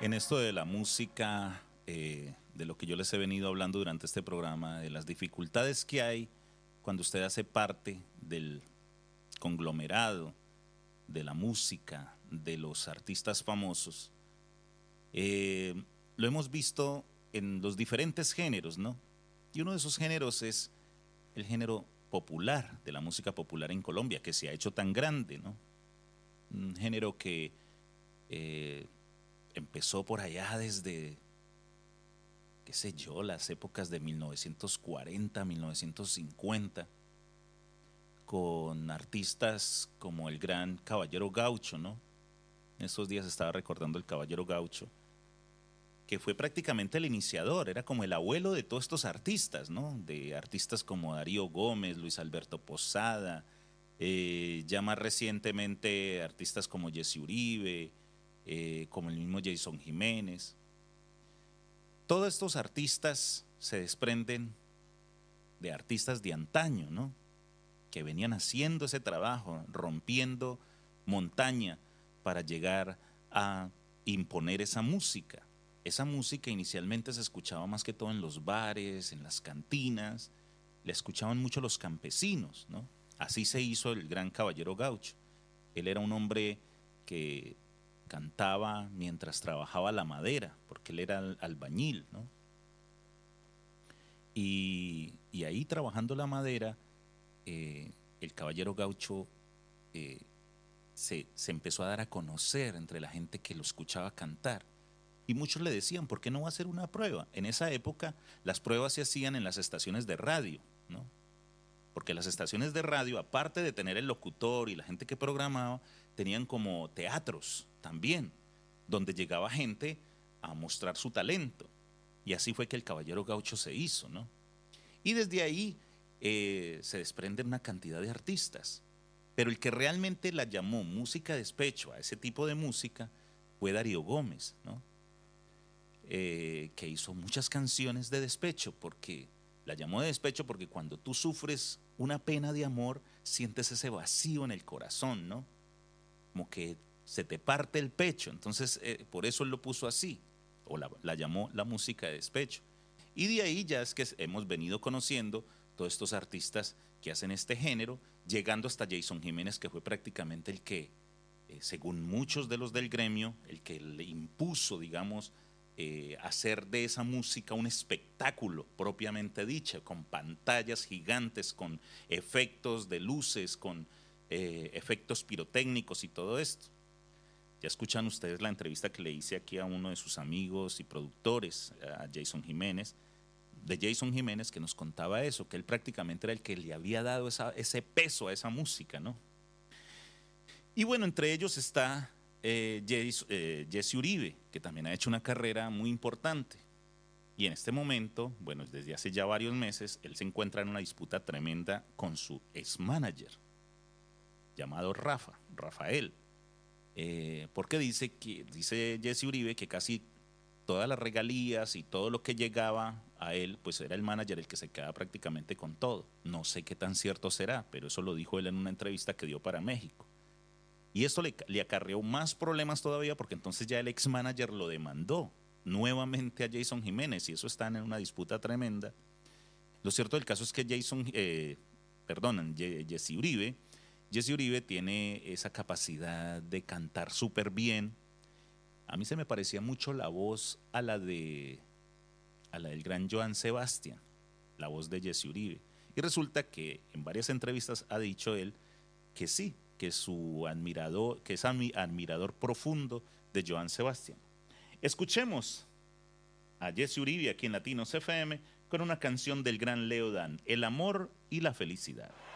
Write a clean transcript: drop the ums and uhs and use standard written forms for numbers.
En esto de la música, de lo que yo les he venido hablando durante este programa, de las dificultades que hay cuando usted hace parte del conglomerado de la música, de los artistas famosos, lo hemos visto en los diferentes géneros, ¿no? Y uno de esos géneros es el género popular, de la música popular en Colombia, que se ha hecho tan grande, ¿no? Un género que eh, empezó por allá desde, qué sé yo, las épocas de 1940, 1950, con artistas como el gran Caballero Gaucho, ¿no? En estos días estaba recordando el Caballero Gaucho, que fue prácticamente el iniciador, era como el abuelo de todos estos artistas, ¿no? De artistas como Darío Gómez, Luis Alberto Posada, ya más recientemente artistas como Jesse Uribe, como el mismo Jason Jiménez. Todos estos artistas se desprenden de artistas de antaño, ¿no? Que venían haciendo ese trabajo, rompiendo montaña para llegar a imponer esa música. Esa música inicialmente se escuchaba más que todo en los bares, en las cantinas, la escuchaban mucho los campesinos, ¿no? Así se hizo el gran Caballero Gaucho. Él era un hombre que cantaba mientras trabajaba la madera, porque él era albañil, ¿no? Y ahí trabajando la madera, el Caballero Gaucho se empezó a dar a conocer entre la gente que lo escuchaba cantar. Y muchos le decían, ¿por qué no va a hacer una prueba? En esa época las pruebas se hacían en las estaciones de radio, ¿no? Porque las estaciones de radio, aparte de tener el locutor y la gente que programaba, tenían como teatros también, donde llegaba gente a mostrar su talento. Y así fue que el Caballero Gaucho se hizo, ¿no? Y desde ahí se desprenden una cantidad de artistas. Pero el que realmente la llamó música de despecho a ese tipo de música fue Darío Gómez, ¿no? Que hizo muchas canciones de despecho, porque la llamó de despecho porque cuando tú sufres una pena de amor, sientes ese vacío en el corazón, ¿no? Como que se te parte el pecho. Entonces, por eso él lo puso así, o la llamó la música de despecho. Y de ahí ya es que hemos venido conociendo todos estos artistas que hacen este género, llegando hasta Jason Jiménez, que fue prácticamente el que, según muchos de los del gremio, el que le impuso, digamos, hacer de esa música un espectáculo propiamente dicha, con pantallas gigantes, con efectos de luces, con efectos pirotécnicos y todo esto. Ya escuchan ustedes la entrevista que le hice aquí a uno de sus amigos y productores, a Jason Jiménez, de Jason Jiménez, que nos contaba eso, que él prácticamente era el que le había dado ese peso a esa música, ¿no? Y bueno, entre ellos está Jesse Uribe, que también ha hecho una carrera muy importante. Y en este momento, bueno, desde hace ya varios meses, él se encuentra en una disputa tremenda con su ex-manager, llamado Rafael. Porque dice Jesse Uribe que casi todas las regalías y todo lo que llegaba a él, pues era el manager el que se quedaba prácticamente con todo. No sé qué tan cierto será, pero eso lo dijo él en una entrevista que dio para México. Y esto le acarreó más problemas todavía porque entonces ya el ex manager lo demandó nuevamente a Jason Jiménez y eso está en una disputa tremenda. Lo cierto del caso es que Jesse Uribe tiene esa capacidad de cantar súper bien. A mí se me parecía mucho la voz a la del gran Joan Sebastián, la voz de Jesse Uribe. Y resulta que en varias entrevistas ha dicho él que sí, que es admirador profundo de Joan Sebastián. Escuchemos a Jesse Uribe aquí en Latinos FM con una canción del gran Leo Dan, El amor y la felicidad.